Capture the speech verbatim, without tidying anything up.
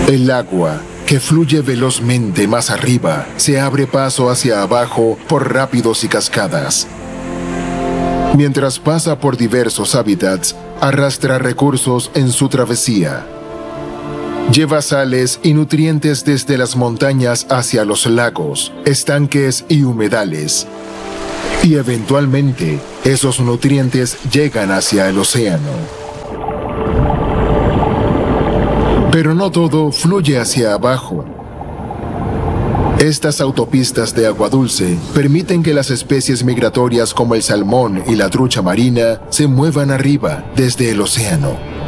El agua, que fluye velozmente más arriba, se abre paso hacia abajo por rápidos y cascadas. Mientras pasa por diversos hábitats, arrastra recursos en su travesía. Lleva sales y nutrientes desde las montañas hacia los lagos, estanques y humedales. Y eventualmente, esos nutrientes llegan hacia el océano. Pero no todo fluye hacia abajo. Estas autopistas de agua dulce permiten que las especies migratorias como el salmón y la trucha marina se muevan arriba desde el océano.